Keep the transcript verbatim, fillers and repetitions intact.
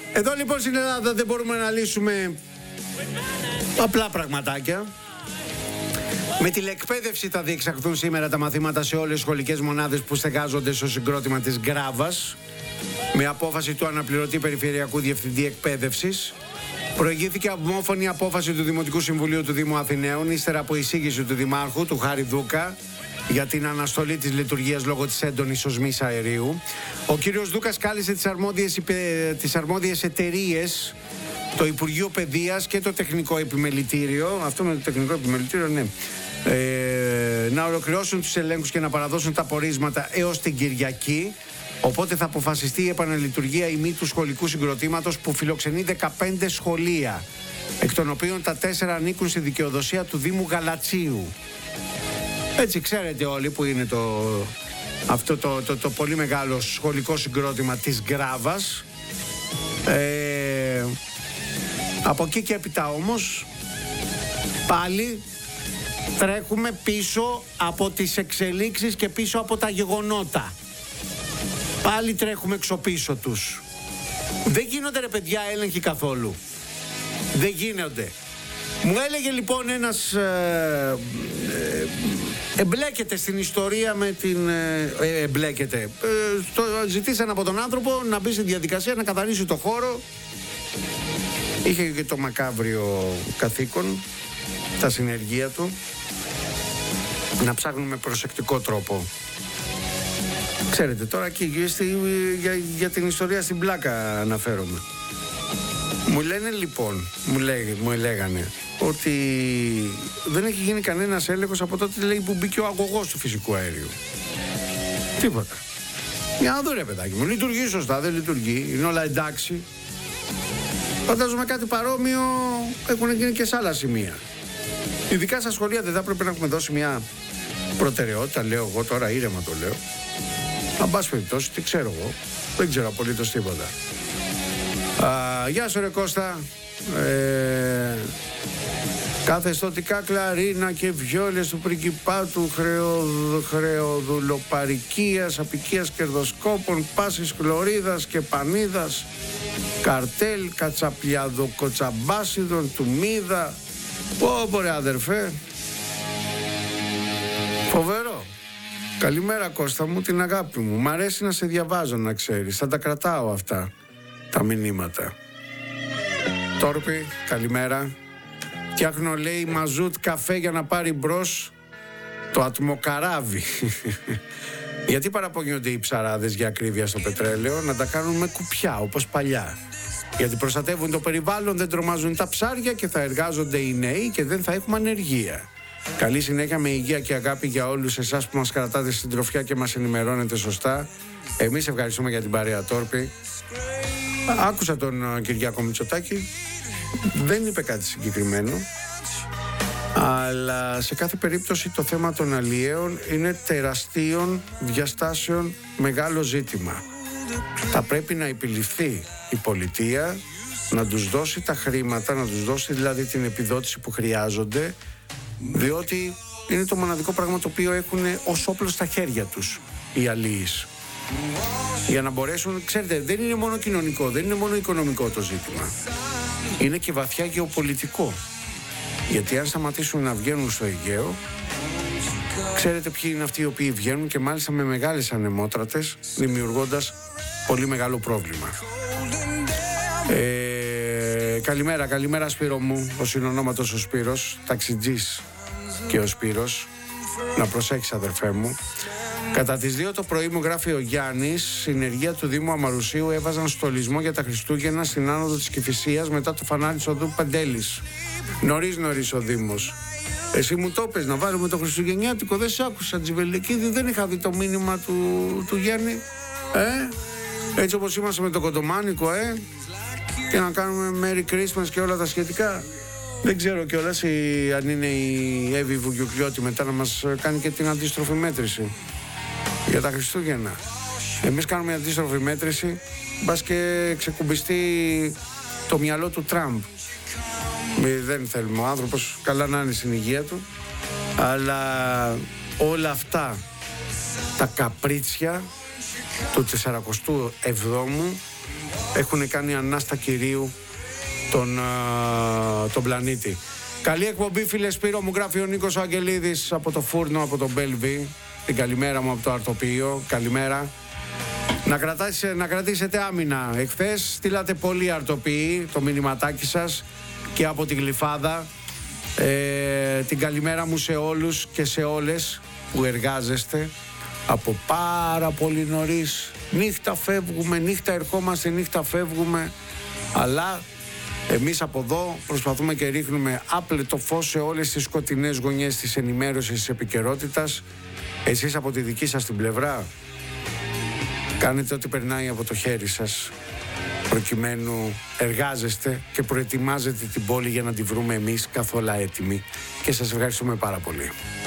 Εδώ λοιπόν στην Ελλάδα δεν μπορούμε να λύσουμε απλά πραγματάκια. Με τηλεκπαίδευση θα διεξαχθούν σήμερα τα μαθήματα σε όλες τις σχολικές μονάδες που στεγάζονται στο συγκρότημα της Γκράβας, με απόφαση του αναπληρωτή Περιφερειακού Διευθυντή Εκπαίδευσης. Προηγήθηκε ομόφωνη απόφαση του Δημοτικού Συμβουλίου του Δήμου Αθηναίων, ύστερα από εισήγηση του Δημάρχου, του Χάρη Δούκα, για την αναστολή της λειτουργίας λόγω της έντονης οσμής αερίου. Ο κύριος Δούκας κάλεσε τις αρμόδιες, τις αρμόδιες εταιρείες, το Υπουργείο Παιδείας και το Τεχνικό Επιμελητήριο, αυτό με το Τεχνικό Επιμελητήριο, ναι, ε, να ολοκληρώσουν τους ελέγχους και να παραδώσουν τα πορίσματα έως την Κυριακή. Οπότε θα αποφασιστεί η επαναλειτουργία ημί του σχολικού συγκροτήματος που φιλοξενεί δεκαπέντε σχολεία, εκ των οποίων τα τέσσερα ανήκουν στη δικαιοδοσία του Δήμου Γαλατσίου. Έτσι ξέρετε όλοι που είναι το, αυτό το, το, το πολύ μεγάλο σχολικό συγκρότημα της Γκράβας. Ε, από εκεί και έπειτα όμως πάλι τρέχουμε πίσω από τις εξελίξεις και πίσω από τα γεγονότα. Πάλι τρέχουμε εξωπίσω τους. Δεν γίνονται ρε παιδιά έλεγχοι καθόλου. Δεν γίνονται. Μου έλεγε λοιπόν ένας ε, ε, εμπλέκεται στην ιστορία με την ε, ε, εμπλέκεται ε, το ζητήσαν από τον άνθρωπο να μπει στη διαδικασία να καθαρίσει το χώρο. Είχε και το μακάβριο καθήκον, τα συνεργεία του, να ψάχνουμε με προσεκτικό τρόπο. Ξέρετε, τώρα και για, για την ιστορία στην πλάκα αναφέρομαι. Μου λένε λοιπόν, μου, λέγε, μου λέγανε ότι δεν έχει γίνει κανένας έλεγχος από τότε, λέει, που μπήκε ο αγωγός του φυσικού αερίου. Τίποτα. Για να δω ρε παιδάκι μου, λειτουργεί σωστά, δεν λειτουργεί, είναι όλα εντάξει. Φαντάζομαι κάτι παρόμοιο έχουν γίνει και σε άλλα σημεία. Ειδικά στα σχολεία δεν θα πρέπει να έχουμε δώσει μια προτεραιότητα, λέω εγώ τώρα, ήρεμα το λέω. Αν πάση περιπτώσει, τι ξέρω εγώ, δεν ξέρω απολύτως τίποτα. Α, γεια σου ρε Κώστα. ε, Καθεστωτικά κλαρίνα και βιόλες του πριγκιπάτου, χρεοδ, χρεοδουλοπαρικίας, απικίας κερδοσκόπων, πάσης χλωρίδας και πανίδας, καρτέλ, κατσαπλιαδοκοτσαμπάσιδων του Μίδα. Πω πω ρε αδερφέ, φοβερό. Καλημέρα Κώστα μου, την αγάπη μου. Μ' αρέσει να σε διαβάζω, να ξέρεις. Θα τα κρατάω αυτά τα μηνύματα. Τόρπη, καλημέρα. Φτιάχνω, λέει, μαζούτ καφέ για να πάρει μπρος το ατμοκαράβι. Γιατί παραπονιούνται οι ψαράδες για ακρίβεια στο πετρέλαιο? Να τα κάνουν με κουπιά όπως παλιά. Γιατί προστατεύουν το περιβάλλον, δεν τρομάζουν τα ψάρια και θα εργάζονται οι νέοι και δεν θα έχουμε ανεργία. Καλή συνέχεια με υγεία και αγάπη για όλους εσάς που μας κρατάτε στην τροφιά και μας ενημερώνετε σωστά. Εμείς ευχαριστούμε για την παρέα, Τόρπη. Άκουσα τον Κυριάκο Μητσοτάκη, δεν είπε κάτι συγκεκριμένο, αλλά σε κάθε περίπτωση το θέμα των αλλιέων είναι τεραστίων διαστάσεων μεγάλο ζήτημα. Θα πρέπει να επιληφθεί η πολιτεία, να τους δώσει τα χρήματα, να τους δώσει δηλαδή την επιδότηση που χρειάζονται, διότι είναι το μοναδικό πράγμα το οποίο έχουν ως όπλο στα χέρια τους οι αλλοίς. Για να μπορέσουν, ξέρετε, δεν είναι μόνο κοινωνικό, δεν είναι μόνο οικονομικό το ζήτημα. Είναι και βαθιά γεωπολιτικό. Γιατί αν σταματήσουν να βγαίνουν στο Αιγαίο, ξέρετε ποιοι είναι αυτοί οι οποίοι βγαίνουν και μάλιστα με μεγάλες ανεμότρατες, δημιουργώντας πολύ μεγάλο πρόβλημα. Ε, καλημέρα, καλημέρα Σπύρο μου, ο συνονόματος ο Σπύρος, ταξιτζής και ο Σπύρος. Να προσέξεις αδερφέ μου. Κατά τις δύο το πρωί, μου γράφει ο Γιάννης, συνεργεία του Δήμου Αμαρουσίου έβαζαν στολισμό για τα Χριστούγεννα στην άνοδο της Κηφισίας μετά το φανάρι της οδού Πεντέλης. Νωρίς νωρίς ο Δήμος. Εσύ μου το πες να βάλουμε το Χριστουγεννιάτικο, δεν σ' άκουσα Τζιβελεκίδη, δεν είχα δει το μήνυμα του, του Γιάννη. Ε, έτσι όπως είμαστε με το Κοντομάνικο, ε, και να κάνουμε Merry Christmas και όλα τα σχετικά. Δεν ξέρω κιόλας η, αν είναι η Εύη Βουγιουκλιώτη μετά να μας κάνει και την αντίστροφη μέτρηση για τα Χριστούγεννα. Εμείς κάνουμε αντίστροφη μέτρηση, μπας και ξεκουμπιστεί το μυαλό του Τραμπ. Δεν θέλουμε, ο άνθρωπος καλά να είναι στην υγεία του, αλλά όλα αυτά τα καπρίτσια του σαρανταεπτού εβδόμου έχουν κάνει ανάστα κυρίου τον, α, τον πλανήτη. Καλή εκπομπή, φίλε Σπύρο, μου γράφει ο Νίκος ο Αγγελίδης από το φούρνο, από τον Μπέλβι. Την καλημέρα μου από το αρτοποιείο. Καλημέρα. Να, κρατάτε, να κρατήσετε άμυνα. Εχθές στείλατε πολύ αρτοποιοί το μηνυματάκι σας και από την Γλυφάδα. Ε, την καλημέρα μου σε όλους και σε όλες που εργάζεστε από πάρα πολύ νωρίς. Νύχτα φεύγουμε, νύχτα ερχόμαστε, νύχτα φεύγουμε, αλλά εμείς από εδώ προσπαθούμε και ρίχνουμε άπλετο φως σε όλες τις σκοτεινές γωνιές της ενημέρωσης, της επικαιρότητας. Εσείς από τη δική σας την πλευρά κάνετε ό,τι περνάει από το χέρι σας, προκειμένου εργάζεστε και προετοιμάζετε την πόλη για να τη βρούμε εμείς καθόλου έτοιμη, και σας ευχαριστούμε πάρα πολύ.